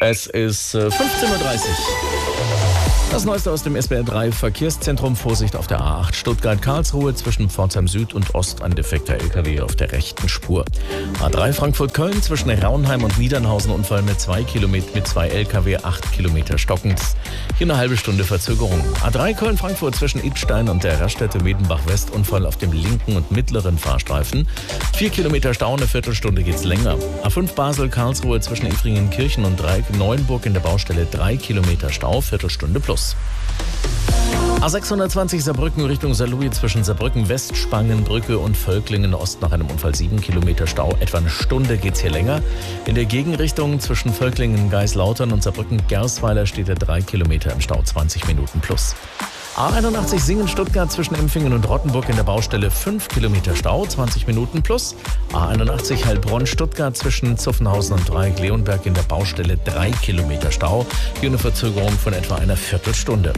Es ist 15:30 Uhr. Das Neueste aus dem SWR 3 Verkehrszentrum. Vorsicht auf der A8 Stuttgart-Karlsruhe zwischen Pforzheim Süd und Ost, ein defekter LKW auf der rechten Spur. A3 Frankfurt-Köln zwischen Raunheim und Niedernhausen, Unfall mit 2 LKW, 8 Kilometer stockend. Hier eine halbe Stunde Verzögerung. A3 Köln-Frankfurt zwischen Idstein und der Raststätte Medenbach-West, Unfall auf dem linken und mittleren Fahrstreifen. 4 Kilometer Stau, eine Viertelstunde geht's länger. A5 Basel-Karlsruhe zwischen Ifringen-Kirchen und Dreieck Neuenburg in der Baustelle 3 Kilometer Stau, Viertelstunde plus. A620 Saarbrücken Richtung Saarlouis zwischen Saarbrücken West, Spangenbrücke und Völklingen Ost nach einem Unfall 7 Kilometer Stau. Etwa eine Stunde geht's hier länger. In der Gegenrichtung zwischen Völklingen, Geislautern und Saarbrücken Gersweiler steht er 3 Kilometer im Stau, 20 Minuten plus. A81 Singen-Stuttgart zwischen Empfingen und Rottenburg in der Baustelle 5 Kilometer Stau, 20 Minuten plus. A81 Heilbronn-Stuttgart zwischen Zuffenhausen und Dreieck Leonberg in der Baustelle 3 Kilometer Stau. Hier eine Verzögerung von etwa einer Viertelstunde.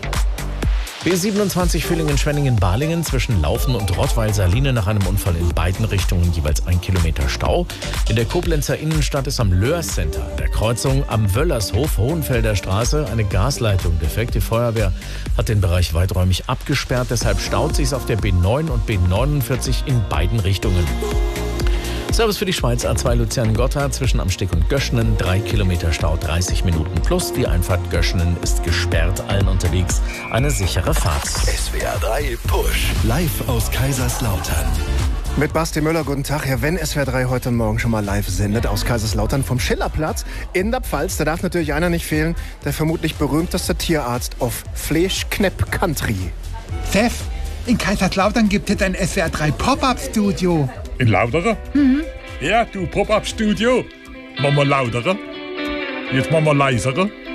B27 Villingen-Schwenningen-Balingen zwischen Laufen und Rottweil-Saline nach einem Unfall in beiden Richtungen jeweils 1 Kilometer Stau. In der Koblenzer Innenstadt ist am Löhr Center an der Kreuzung am Wöllershof Hohenfelder Straße eine Gasleitung defekt. Die Feuerwehr hat den Bereich weiträumig abgesperrt. Deshalb staut sich auf der B9 und B49 in beiden Richtungen. Service für die Schweiz A2 Luzern-Gotthard zwischen Amsteg und Göschenen, 3 Kilometer Stau, 30 Minuten plus. Die Einfahrt Göschenen ist gesperrt, allen unterwegs eine sichere Fahrt. SWR 3 Push, live aus Kaiserslautern. Mit Basti Müller, guten Tag. Ja, wenn SWR 3 heute Morgen schon mal live sendet aus Kaiserslautern vom Schillerplatz in der Pfalz, da darf natürlich einer nicht fehlen, der vermutlich berühmteste Tierarzt auf Fleischknepp Country. Chef, in Kaiserslautern gibt es ein SWR 3 Pop-Up-Studio. In Lauderen? Mhm. Ja, du Pop-Up-Studio. Machen wir lautere. Jetzt machen wir leisere.